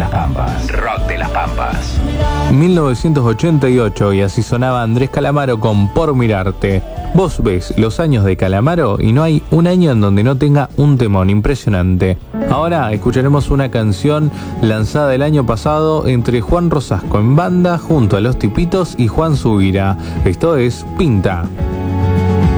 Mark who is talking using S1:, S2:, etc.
S1: las Pampas. Rock de las Pampas.
S2: 1988 y así sonaba Andrés Calamaro con Por Mirarte. Vos ves los años de Calamaro y no hay un año en donde no tenga un temón impresionante. Ahora escucharemos una canción lanzada el año pasado entre Juan Rosasco en banda junto a Los Tipitos y Juan Subira. Esto es Pinta.